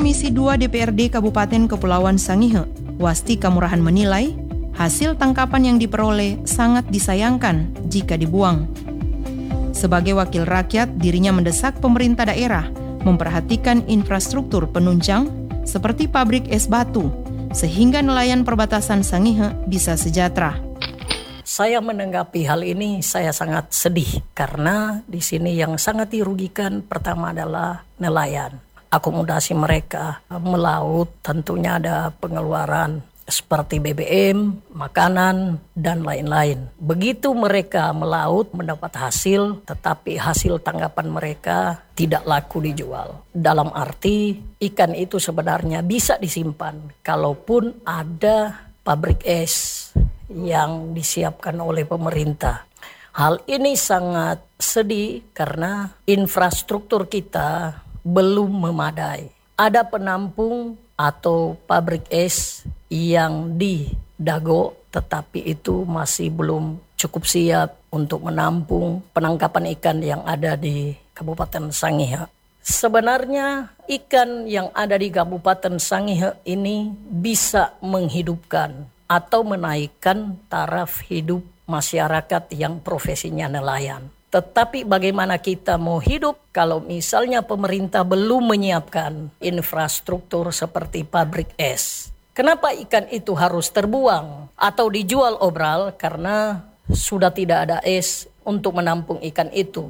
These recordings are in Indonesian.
Komisi 2 DPRD Kabupaten Kepulauan Sangihe, Wasti Kamurahan menilai, hasil tangkapan yang diperoleh sangat disayangkan jika dibuang. Sebagai wakil rakyat, dirinya mendesak pemerintah daerah memperhatikan infrastruktur penunjang seperti pabrik es batu, sehingga nelayan perbatasan Sangihe bisa sejahtera. Saya menanggapi hal ini, saya sangat sedih karena di sini yang sangat dirugikan pertama adalah nelayan. Akomodasi mereka melaut tentunya ada pengeluaran seperti BBM, makanan, dan lain-lain. Begitu mereka melaut mendapat hasil, tetapi hasil tangkapan mereka tidak laku dijual. Dalam arti ikan itu sebenarnya bisa disimpan kalaupun ada pabrik es yang disiapkan oleh pemerintah. Hal ini sangat sedih karena infrastruktur kita belum memadai. Ada penampung atau pabrik es yang di Dago, tetapi itu masih belum cukup siap untuk menampung penangkapan ikan yang ada di Kabupaten Sangihe. Sebenarnya ikan yang ada di Kabupaten Sangihe ini bisa menghidupkan atau menaikkan taraf hidup masyarakat yang profesinya nelayan. Tetapi bagaimana kita mau hidup kalau misalnya pemerintah belum menyiapkan infrastruktur seperti pabrik es? Kenapa ikan itu harus terbuang atau dijual obral karena sudah tidak ada es untuk menampung ikan itu?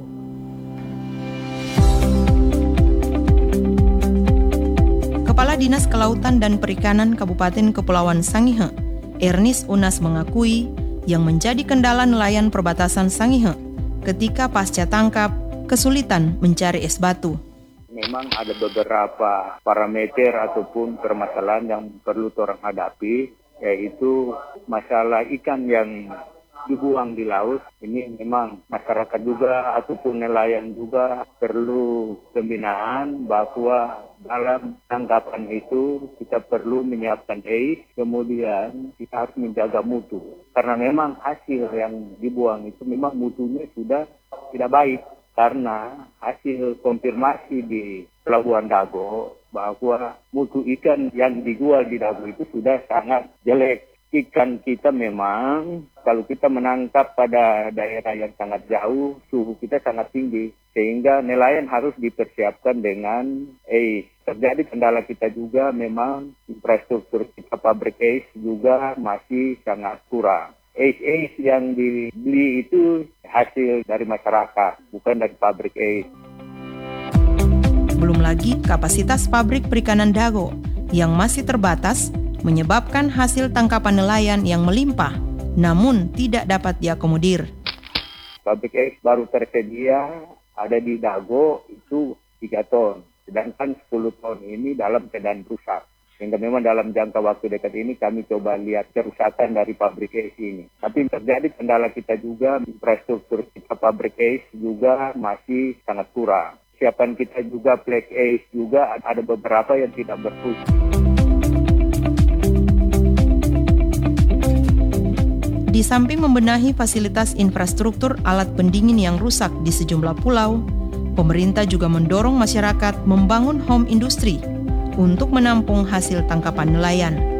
Kepala Dinas Kelautan dan Perikanan Kabupaten Kepulauan Sangihe, Ernest Unas mengakui yang menjadi kendala nelayan perbatasan Sangihe ketika pasca tangkap kesulitan mencari es batu. Memang ada beberapa parameter ataupun permasalahan yang perlu orang hadapi, yaitu masalah ikan yang dibuang di laut. Ini memang masyarakat juga ataupun nelayan juga perlu pembinaan bahwa dalam tangkapan itu kita perlu menyiapkan kemudian kita harus menjaga mutu. Karena memang hasil yang dibuang itu memang mutunya sudah tidak baik. Karena hasil konfirmasi di Pelabuhan Dago bahwa mutu ikan yang dijual di Dago itu sudah sangat jelek. Ikan kita memang kalau kita menangkap pada daerah yang sangat jauh, suhu kita sangat tinggi. Sehingga nelayan harus dipersiapkan dengan terjadi kendala kita juga memang infrastruktur kita pabrik es juga masih sangat kurang. Es yang dibeli itu hasil dari masyarakat, bukan dari pabrik es. Belum lagi kapasitas pabrik perikanan Dago yang masih terbatas menyebabkan hasil tangkapan nelayan yang melimpah, namun tidak dapat diakomodir. Pabrik es baru tersedia ada di Dago itu 3 ton, sedangkan 10 ton ini dalam keadaan rusak. Sehingga memang dalam jangka waktu dekat ini kami coba lihat kerusakan dari pabrik es ini. Tapi terjadi kendala kita juga, infrastruktur kita pabrik es juga masih sangat kurang. Siapan kita juga flake es juga ada beberapa yang tidak berfungsi. Di samping membenahi fasilitas infrastruktur alat pendingin yang rusak di sejumlah pulau, pemerintah juga mendorong masyarakat membangun home industri untuk menampung hasil tangkapan nelayan.